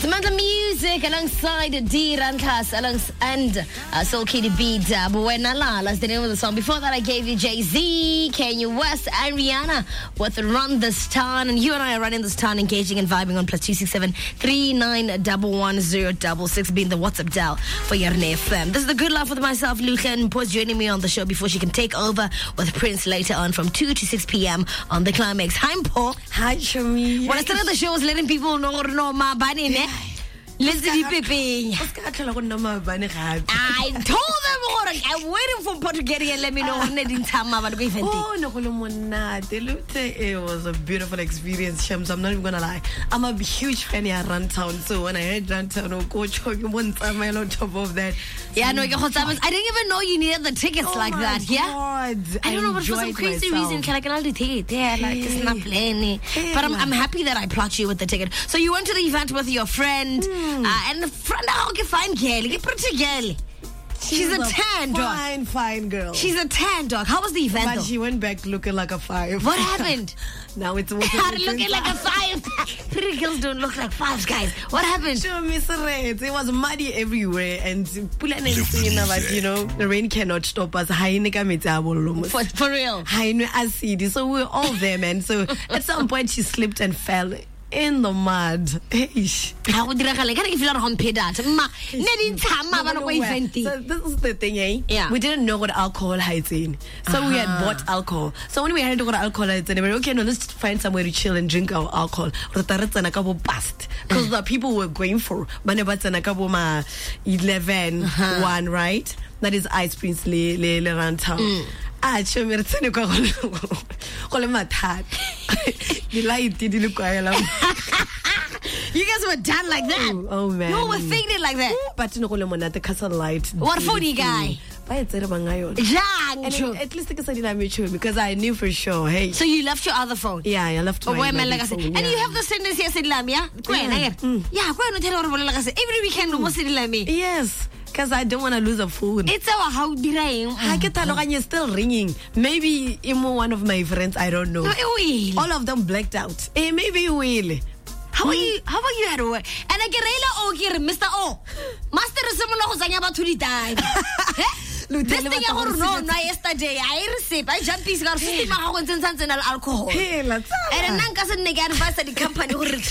Samantha Music alongside D. Rankas and Soul Kitty B. Buena Lala is the name of the song. Before that, I gave you Jay-Z, Kanye West, and Rihanna with Run This Town. And you and I are running this town, engaging and vibing on +267 39111066, being the WhatsApp dial for Yarne FM. This is the Good Life with myself, Lucan Post, joining me on the show before she can take over with Prince later on from 2 to 6 p.m. on the Climax. Hi, Paul. Hi, Shami. When I started the show, I was letting people know my bunny, ne? Listen to Pipping. I told them, I'm waiting for Paul to get here and let me know when they didn't tell me about the Oh, no, it was a beautiful experience, Shams. I'm not even gonna lie. I'm a huge fan of Runtown, so when I heard Runtown, coach, one time on top of that. Yeah, no, I didn't even know you needed the tickets like that. God. Yeah, I don't know, but for some crazy reason, can I do ticket? Yeah, like it's not playing. But I'm happy that I plot you with the ticket. So you went to the event with your friend, and the friend, okay, fine girl, get pretty girl. She's a tan dog. Fine girl. She's a tan dog. How was the event? But though? she went back looking like a 5. What happened? Now it's looking like a 5. Pretty girls don't look like 5s, guys. What happened? Sure, Miss Red. It was muddy everywhere, and you know, the rain cannot stop us. For real. So we were all there, man. So at some point she slipped and fell in the mud. How would you like if you're on pedat? So this is the thing, eh? Yeah. We didn't know what alcohol hides in. So we had bought alcohol. So when we had to go to alcohol hides in, we were okay, no, let's find somewhere to chill and drink our alcohol. Because the people were going for 11, 1, right? That is Ice Prince Le Rantown. Show me You guys were done like that. Oh man. No, we're thinking like that. But you know, the castle light. What funny guy? And at least because I knew for sure. Hey. So you left your other phone? Yeah, I left my phone. And you have the tendency to say yeah? Every weekend almost say Yes. Because I don't want to lose a phone. It's our how you're still ringing. Maybe one of my friends, I don't know. No, it will. All of them blacked out. Maybe it will. How are you at work? And I get Mr. O. Master is someone to the time. This thing I yesterday, I received. I jumped piece of alcohol. And then advice the company